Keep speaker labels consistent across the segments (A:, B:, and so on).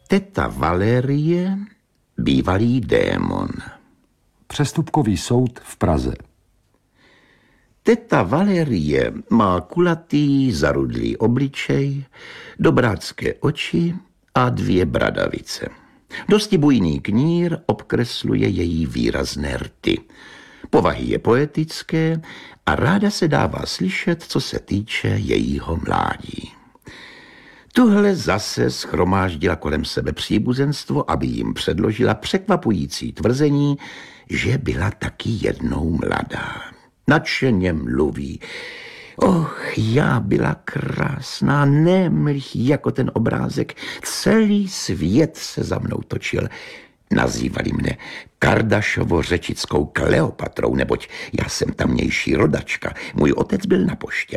A: Teta Valérie, bývalý démon.
B: Přestupkový soud v Praze.
A: Teta Valérie má kulatý, zarudlý obličej, dobrácké oči a 2 bradavice. Dosti bujný knír obkresluje její výrazné rty. Povahy je poetické a ráda se dává slyšet, co se týče jejího mládí. Tuhle zase shromáždila kolem sebe příbuzenstvo, aby jim předložila překvapující tvrzení, že byla taky jednou mladá. Nadšeně mluví. Och, já byla krásná, nemlich jako ten obrázek. Celý svět se za mnou točil. Nazývali mne Kardašovo-řečickou Kleopatrou, neboť já jsem tamnější rodačka. Můj otec byl na poště.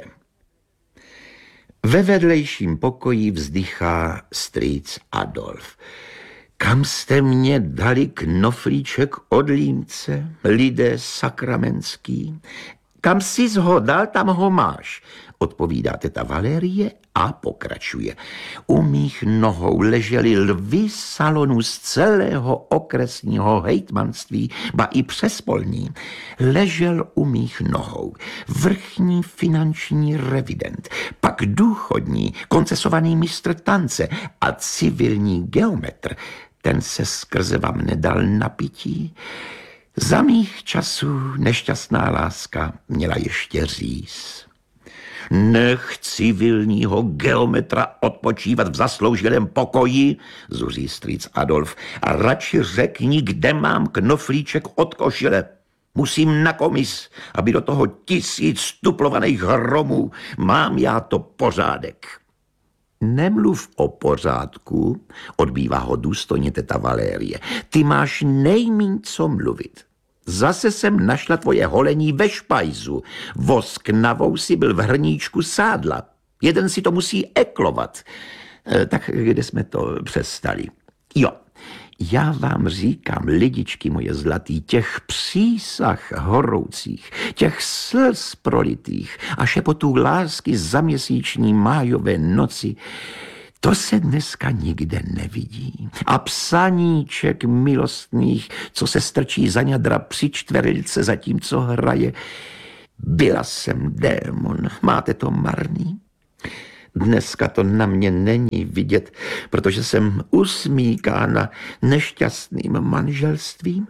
A: Ve vedlejším pokoji vzdychá strýc Adolf. Kam jste mě dali knoflíček od Límce, lidé sakramentský? Kam jsi ho dal, tam ho máš, odpovídá teta Valérie a pokračuje. U mých nohou leželi lvy salonů z celého okresního hejtmanství, ba i přespolní. Ležel u mých nohou vrchní finanční revident, pak důchodní, koncesovaný mistr tance a civilní geometr. Ten se skrze vám nedal napití. Za mých časů nešťastná láska měla ještě říz. Nech civilního geometra odpočívat v zasloužilém pokoji, zuří strýc Adolf, a radši řekni, kde mám knoflíček od košile. Musím na komis, aby do toho 1000 tuplovaných hromů. Mám já to pořádek. Nemluv o pořádku, odbývá ho důstojně teta Valérie. Ty máš nejmíň co mluvit. Zase jsem našla tvoje holení ve špajzu. Vosk na vousi byl v hrníčku sádla. Jeden si to musí eklovat. Tak kde jsme to přestali? Jo, já vám říkám, lidičky moje zlatý, těch přísah horoucích, těch slz prolitých a šepotů lásky za měsíční májové noci, to se dneska nikde nevidí. A psaníček milostných, co se strčí za ňadra při čtverilce, zatímco hraje. Byla jsem démon, máte to marný? Dneska to na mě není vidět, protože jsem usmíkána nešťastným manželstvím.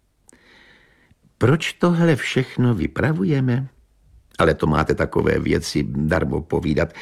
A: Proč tohle všechno vypravujeme? Ale to máte takové věci darmo povídat.